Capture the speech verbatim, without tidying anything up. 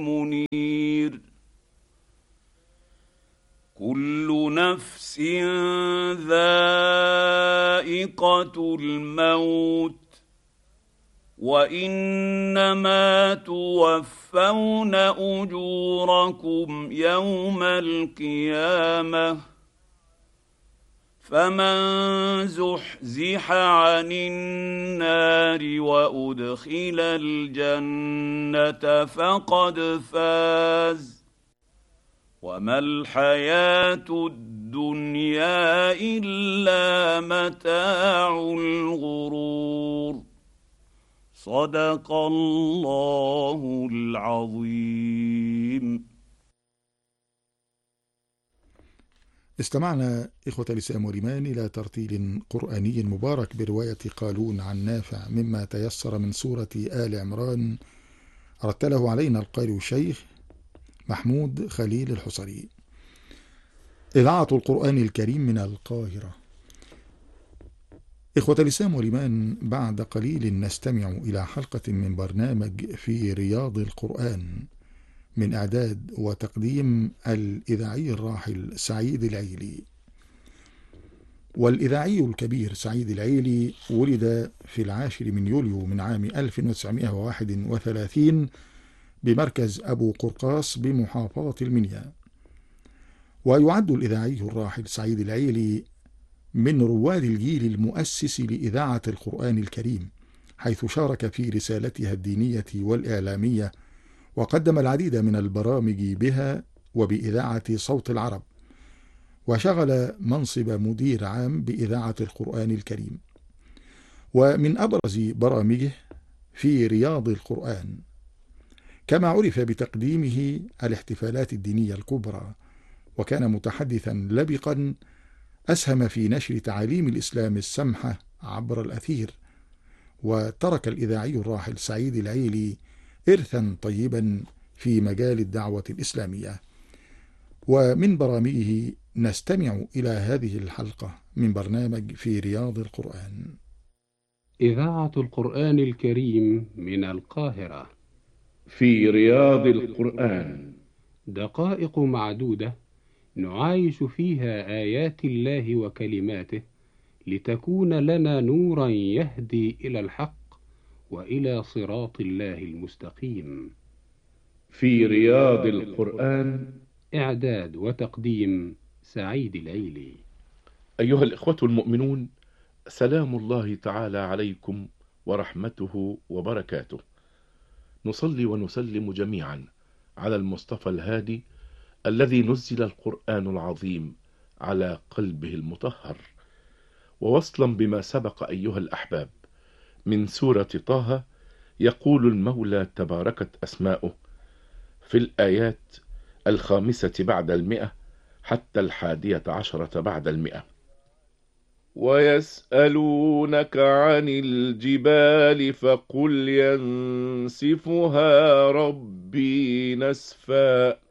منير كل نفس ذائقة الموت وإنما توفون أجوركم يوم القيامة فمن زحزح عن النار وأدخل الجنة فقد فاز وما الحياة الدنيا إلا متاع الغرور. صدق الله العظيم. استمعنا إخوة الإسلام والإيمان إلى ترتيل قرآني مبارك برواية قالون عن نافع مما تيسر من سورة آل عمران، رتله علينا القارئ الشيخ محمود خليل الحصري. إذاعة القرآن الكريم من القاهرة. إخوة الإسلام والإيمان، بعد قليل نستمع إلى حلقة من برنامج في رياض القرآن من إعداد وتقديم الإذاعي الراحل سعيد العيلي. والإذاعي الكبير سعيد العيلي ولد في العاشر من يوليو من عام ألف وتسعمائة وواحد وثلاثين بمركز أبو قرقاس بمحافظة المنيا. ويعد الإذاعي الراحل سعيد العيلي من رواد الجيل المؤسس لإذاعة القرآن الكريم، حيث شارك في رسالتها الدينية والإعلامية، وقدم العديد من البرامج بها وبإذاعة صوت العرب، وشغل منصب مدير عام بإذاعة القرآن الكريم. ومن أبرز برامجه في رياض القرآن، كما عرف بتقديمه الاحتفالات الدينية الكبرى، وكان متحدثا لبقا أسهم في نشر تعاليم الإسلام السمحة عبر الأثير. وترك الإذاعي الراحل سعيد العيلي إرثا طيبا في مجال الدعوة الإسلامية. ومن برامجه نستمع إلى هذه الحلقة من برنامج في رياض القرآن. إذاعة القرآن الكريم من القاهرة. في رياض القرآن دقائق معدودة نعايش فيها آيات الله وكلماته لتكون لنا نورا يهدي إلى الحق وإلى صراط الله المستقيم. في رياض القرآن، إعداد وتقديم سعيد العيلي. أيها الإخوة المؤمنون، سلام الله تعالى عليكم ورحمته وبركاته. نصلي ونسلم جميعا على المصطفى الهادي الذي نزل القرآن العظيم على قلبه المطهر. ووصلا بما سبق أيها الأحباب من سورة طه، يقول المولى تباركت أسماؤه في الآيات الخامسة بعد المئة حتى الحادية عشرة بعد المئة: ويسألونك عن الجبال فقل ينسفها ربي نسفا